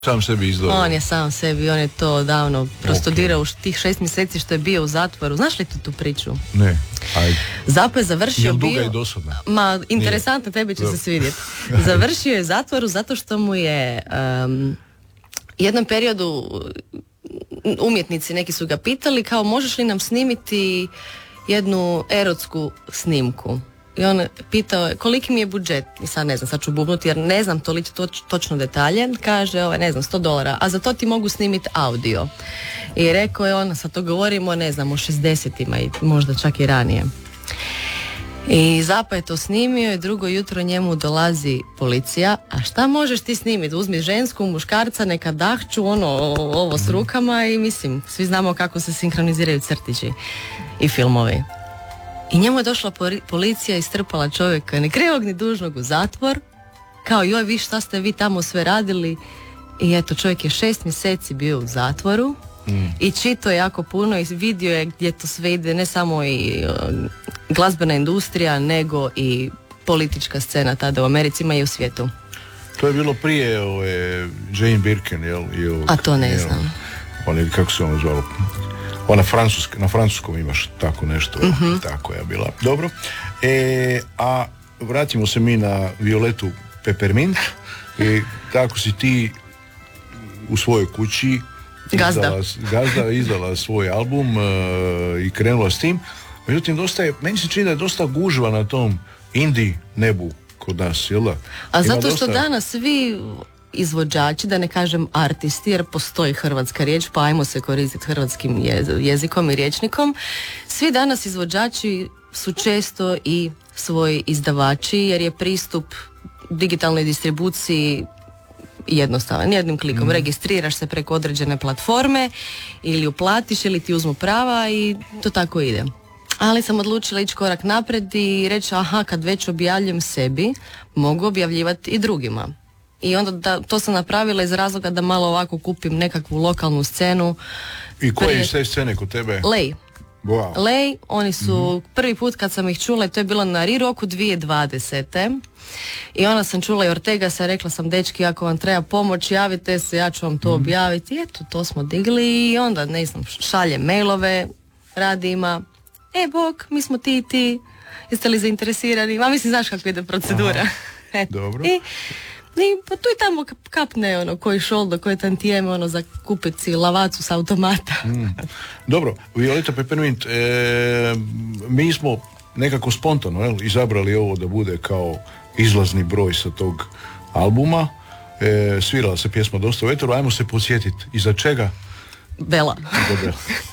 Sam sebi izdao. On je sam sebi, on je to davno prostudirao u tih 6 mjeseci što je bio u zatvoru. Znaš li tu priču? Ne, ajde. Zapravo je završio Jel duga bio... i dosadna? Ma, interesantno, tebi će se svidjeti. Završio je u zatvoru zato što mu je jednom periodu umjetnici neki su ga pitali kao možeš li nam snimiti jednu erotsku snimku. I on pitao koliki mi je budžet, i sad ne znam, sad ću bubnuti jer ne znam točno detalje, kaže ne znam $100, a za to ti mogu snimiti audio. I rekao je on, sad to govorimo ne znam o 60-ima i možda čak i ranije. I Zapa je to snimio i drugo jutro njemu dolazi policija, a šta možeš ti snimiti, uzmi žensku, muškarca, neka dahću ovo s rukama i mislim, svi znamo kako se sinkroniziraju crtići i filmovi. I njemu je došla policija i strpala čovjeka ni krivog ni dužnog u zatvor, kao joj vi šta ste vi tamo sve radili. I eto, čovjek je 6 mjeseci bio u zatvoru i čitao jako puno i vidio je gdje to sve ide, ne samo i glazbena industrija, nego i politička scena tada u Americi, ima i u svijetu. To je bilo prije Jane Birkin, jel? A to ne znam. Kako se ono zvalo? Na francuskom imaš tako nešto, tako je bila. Dobro. A vratimo se mi na Violetu Peppermint. Kako si ti u svojoj kući izdala svoj album i krenula s tim. Međutim, meni se čini da je dosta gužva na tom indie nebu kod nas, jel da? A zato što danas svi izvođači, da ne kažem artisti, jer postoji hrvatska riječ, pa ajmo se koristiti hrvatskim jezikom i rječnikom. Svi danas izvođači su često i svoji izdavači, jer je pristup digitalnoj distribuciji jednostavan. Jednim klikom registriraš se preko određene platforme ili uplatiš ili ti uzmu prava i to tako ide. Ali sam odlučila ići korak naprijed i reći kad već objavljujem sebi, mogu objavljivati i drugima. I onda to sam napravila iz razloga da malo ovako kupim nekakvu lokalnu scenu. I koje je sve scene kod tebe? Lej. Wow. Lej, oni su prvi put kad sam ih čula, to je bilo na Riroku 2020. I onda sam čula i Ortega se, rekla sam dečki ako vam treba pomoć javite se, ja ću vam to objaviti. I eto, to smo digli i onda ne znam, šaljem mailove radijima. Bok, mi smo ti, jeste li zainteresirani? Ma mislim, znaš kako ide procedura. Dobro. I pa tu i tamo kapne koji šoldo, koje tantijeme za kupiti lavacu s automata. Dobro, Violeta Peppermint, mi smo nekako spontano izabrali ovo da bude kao izlazni broj sa tog albuma. Svirala se pjesma Dosta u etru, ajmo se podsjetiti iza čega? Bela.